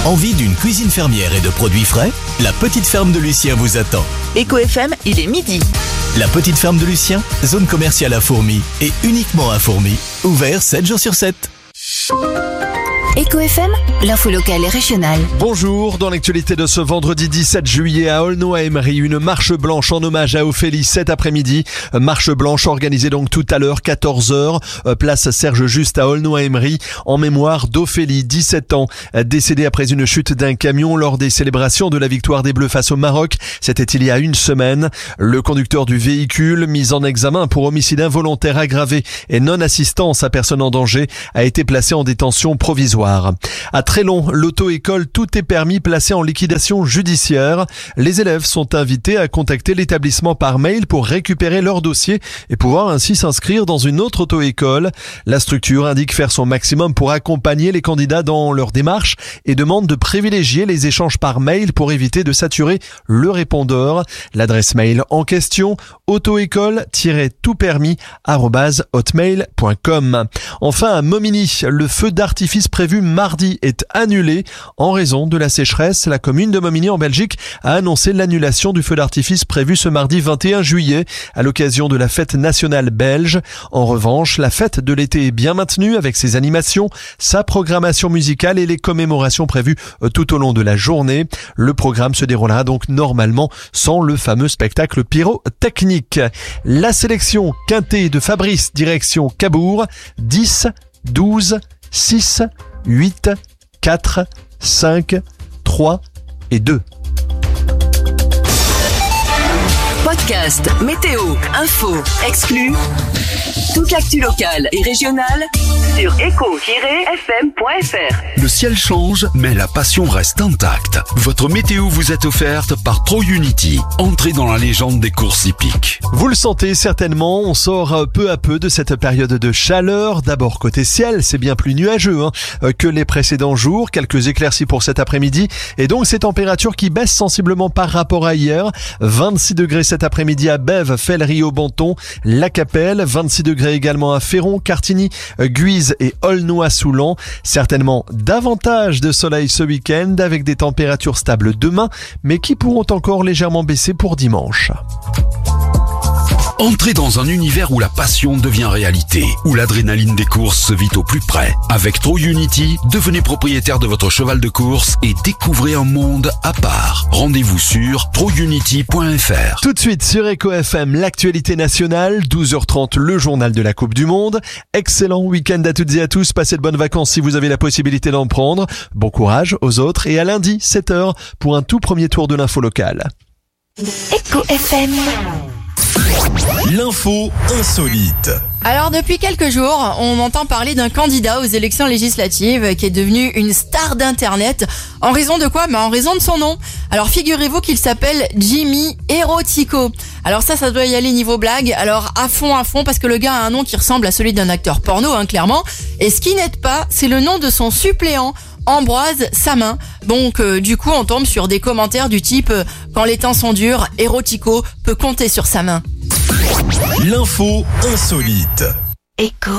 Envie d'une cuisine fermière et de produits frais? La petite ferme de Lucien vous attend. Éco FM, il est midi. La petite ferme de Lucien, zone commerciale à Fourmies et uniquement à Fourmies. Ouvert 7 jours sur 7. Éco FM, l'info locale et régionale. Bonjour, dans l'actualité de ce vendredi 17 juillet à Aulnoy-Aymeries, une marche blanche en hommage à Ophélie cet après-midi. Marche blanche organisée donc tout à l'heure, 14h, place Serge Juste à Aulnoy-Aymeries, en mémoire d'Ophélie, 17 ans, décédée après une chute d'un camion lors des célébrations de la victoire des Bleus face au Maroc. C'était il y a une semaine. Le conducteur du véhicule, mis en examen pour homicide involontaire aggravé et non-assistance à personne en danger, a été placé en détention provisoire. À Trélon, l'auto-école Tout est permis placée en liquidation judiciaire. Les élèves sont invités à contacter l'établissement par mail pour récupérer leur dossier et pouvoir ainsi s'inscrire dans une autre auto-école. La structure indique faire son maximum pour accompagner les candidats dans leur démarche et demande de privilégier les échanges par mail pour éviter de saturer le répondeur. L'adresse mail en question, autoécole-toutpermis@hotmail.com. Enfin, à Momigny, le feu d'artifice prévu mardi est annulé en raison de la sécheresse. La commune de Momigny en Belgique a annoncé l'annulation du feu d'artifice prévu ce mardi 21 juillet à l'occasion de la fête nationale belge. En revanche, la fête de l'été est bien maintenue avec ses animations, sa programmation musicale et les commémorations prévues tout au long de la journée. Le programme se déroulera donc normalement sans le fameux spectacle pyrotechnique. La sélection quintée de Fabrice direction Cabourg, 10, 12, 6, 8, 4, 5, 3 et 2. Podcast, météo, info, exclus. Toute l'actu locale et régionale sur éco-fm.fr. Le ciel change, mais la passion reste intacte. Votre météo vous est offerte par ProUnity. Entrez dans la légende des courses hippiques. Vous le sentez certainement, on sort peu à peu de cette période de chaleur. D'abord côté ciel, c'est bien plus nuageux que les précédents jours. Quelques éclaircies pour cet après-midi. Et donc ces températures qui baissent sensiblement par rapport à hier. 26 degrés cet après-midi à Bèves, Fellery au Banton, La Capelle. 26 degrés également à Féron, Cartigny, Guise et Aulnoy-Soulan. Certainement davantage de soleil ce week-end avec des températures stables demain, mais qui pourront encore légèrement baisser pour dimanche. Entrez dans un univers où la passion devient réalité, où l'adrénaline des courses se vit au plus près. Avec ProUnity, devenez propriétaire de votre cheval de course et découvrez un monde à part. Rendez-vous sur prounity.fr. Tout de suite sur Éco FM, l'actualité nationale, 12h30, le journal de la Coupe du Monde. Excellent week-end à toutes et à tous, passez de bonnes vacances si vous avez la possibilité d'en prendre. Bon courage aux autres et à lundi, 7h, pour un tout premier tour de l'info locale. Éco FM. L'info insolite. Alors depuis quelques jours, on entend parler d'un candidat aux élections législatives qui est devenu une star d'internet. En raison de quoi ? En raison de son nom. Alors figurez-vous qu'il s'appelle Jimmy Erotico. Alors ça doit y aller niveau blague. Alors à fond, parce que le gars a un nom qui ressemble à celui d'un acteur porno, clairement. Et ce qui n'aide pas, c'est le nom de son suppléant, Ambroise Samin. Donc du coup on tombe sur des commentaires du type quand les temps sont durs, Erotico peut compter sur sa main. L'info insolite. Éco